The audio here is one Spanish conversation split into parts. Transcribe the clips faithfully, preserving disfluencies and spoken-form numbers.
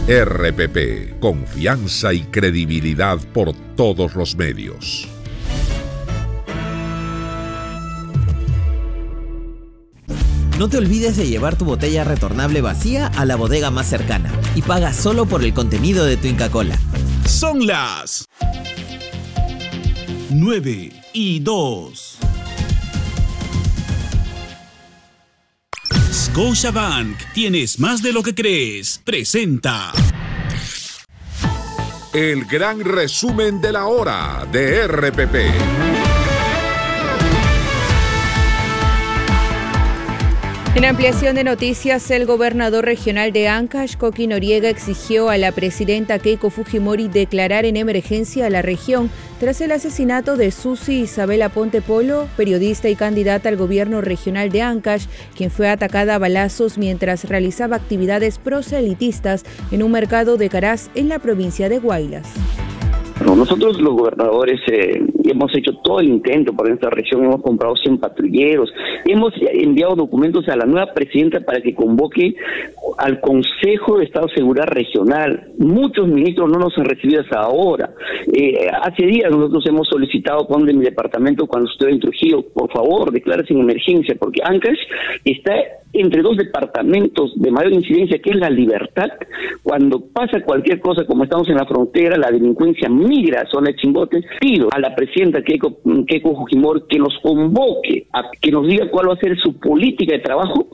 R P P, confianza y credibilidad por todos los medios. No te olvides de llevar tu botella retornable vacía a la bodega más cercana y paga solo por el contenido de tu Inca Kola. Son las nueve y dos. Scotiabank, tienes más de lo que crees. Presenta el gran resumen de la hora de R P P. En ampliación de noticias, el gobernador regional de Ancash, Coqui Noriega, exigió a la presidenta Keiko Fujimori declarar en emergencia a la región tras el asesinato de Susi Isabel Aponte Polo, periodista y candidata al gobierno regional de Ancash, quien fue atacada a balazos mientras realizaba actividades proselitistas en un mercado de Caraz en la provincia de Huaylas. Nosotros los gobernadores eh, hemos hecho todo el intento por esta región, hemos comprado cien patrulleros, hemos enviado documentos a la nueva presidenta para que convoque al Consejo de Estado de Seguridad Regional. Muchos ministros no nos han recibido hasta ahora. Eh, hace días nosotros hemos solicitado cuando en mi departamento, cuando estuve en Trujillo, por favor, declárese en emergencia, porque Ancash está entre dos departamentos de mayor incidencia, que es La Libertad. Cuando pasa cualquier cosa, como estamos en la frontera, la delincuencia migra a zona de Chimbote. Pido a la presidenta Keiko, Keiko Fujimori que nos convoque, a que nos diga cuál va a ser su política de trabajo.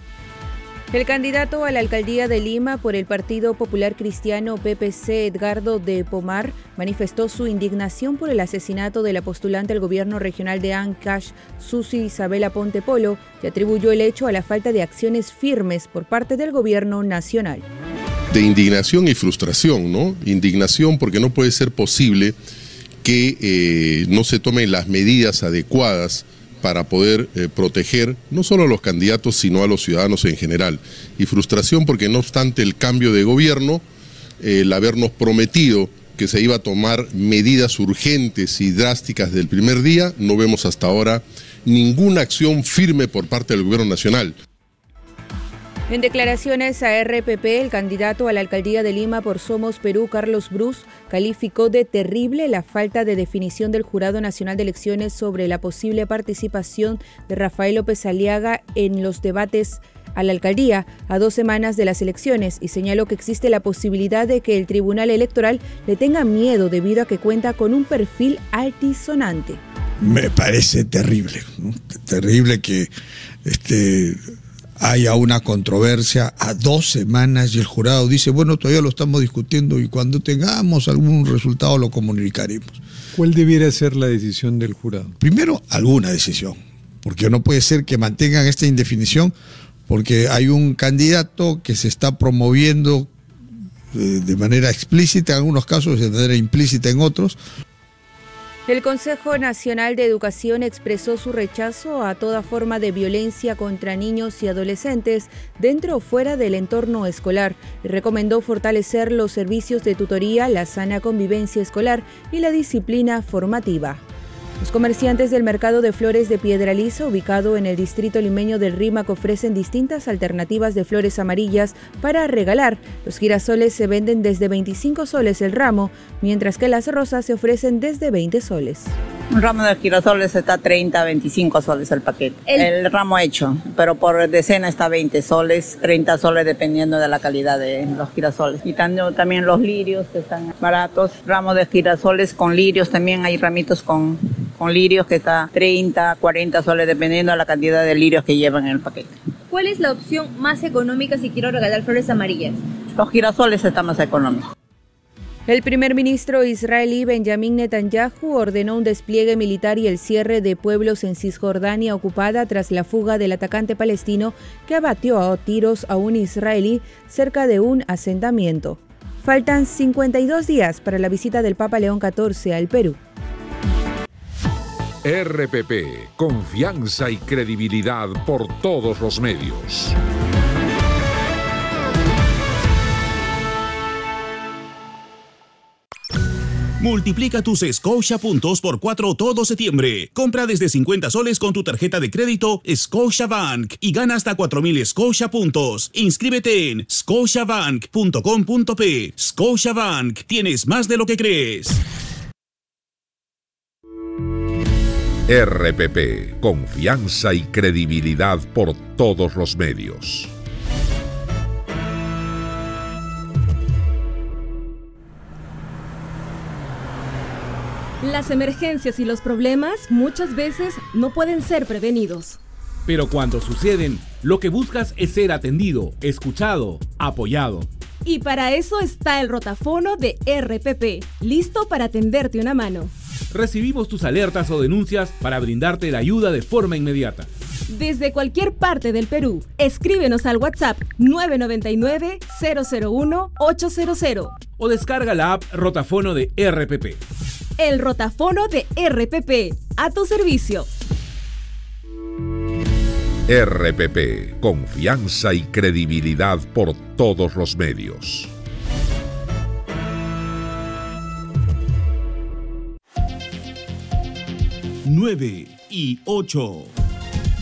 El candidato a la alcaldía de Lima por el Partido Popular Cristiano P P C, Edgardo de Pomar, manifestó su indignación por el asesinato de la postulante al gobierno regional de Ancash, Susi Isabel Aponte Polo, y atribuyó el hecho a la falta de acciones firmes por parte del gobierno nacional. De indignación y frustración, ¿no? Indignación porque no puede ser posible que eh, no se tomen las medidas adecuadas para poder eh, proteger no solo a los candidatos, sino a los ciudadanos en general. Y frustración porque no obstante el cambio de gobierno, eh, el habernos prometido que se iba a tomar medidas urgentes y drásticas del primer día, no vemos hasta ahora ninguna acción firme por parte del gobierno nacional. En declaraciones a R P P, el candidato a la alcaldía de Lima por Somos Perú, Carlos Brus, calificó de terrible la falta de definición del Jurado Nacional de Elecciones sobre la posible participación de Rafael López Aliaga en los debates a la alcaldía a dos semanas de las elecciones, y señaló que existe la posibilidad de que el Tribunal Electoral le tenga miedo debido a que cuenta con un perfil altisonante. Me parece terrible, ¿no? Terrible que este... haya una controversia a dos semanas y el jurado dice, bueno, todavía lo estamos discutiendo y cuando tengamos algún resultado lo comunicaremos. ¿Cuál debiera ser la decisión del jurado? Primero, alguna decisión, porque no puede ser que mantengan esta indefinición, porque hay un candidato que se está promoviendo eh, de manera explícita en algunos casos, de manera implícita en otros. El Consejo Nacional de Educación expresó su rechazo a toda forma de violencia contra niños y adolescentes dentro o fuera del entorno escolar y recomendó fortalecer los servicios de tutoría, la sana convivencia escolar y la disciplina formativa. Los comerciantes del mercado de flores de Piedra Lisa, ubicado en el distrito limeño del Rímac, ofrecen distintas alternativas de flores amarillas para regalar. Los girasoles se venden desde veinticinco soles el ramo, mientras que las rosas se ofrecen desde veinte soles. Un ramo de girasoles está treinta, veinticinco soles el paquete. El, el ramo hecho, pero por decena está veinte soles, treinta soles dependiendo de la calidad de los girasoles. Y también los lirios que están baratos. Ramos de girasoles con lirios, también hay ramitos con, con lirios que está treinta, cuarenta soles dependiendo de la cantidad de lirios que llevan en el paquete. ¿Cuál es la opción más económica si quiero regalar flores amarillas? Los girasoles están más económicos. El primer ministro israelí Benjamin Netanyahu ordenó un despliegue militar y el cierre de pueblos en Cisjordania ocupada tras la fuga del atacante palestino que abatió a tiros a un israelí cerca de un asentamiento. Faltan cincuenta y dos días para la visita del Papa León catorce al Perú. R P P, confianza y credibilidad por todos los medios. Multiplica tus Scotia puntos por cuatro todo septiembre. Compra desde cincuenta soles con tu tarjeta de crédito Scotiabank y gana hasta cuatro mil Scotia puntos. Inscríbete en scotiabank punto com punto pe. Scotiabank, tienes más de lo que crees. R P P, confianza y credibilidad por todos los medios. Las emergencias y los problemas muchas veces no pueden ser prevenidos. Pero cuando suceden, lo que buscas es ser atendido, escuchado, apoyado. Y para eso está el rotafono de R P P, listo para tenderte una mano. Recibimos tus alertas o denuncias para brindarte la ayuda de forma inmediata. Desde cualquier parte del Perú, escríbenos al WhatsApp nueve nueve nueve, cero cero uno, ocho cero cero. O descarga la app Rotafono de R P P. El rotafono de R P P, a tu servicio. R P P, confianza y credibilidad por todos los medios. nueve y ocho.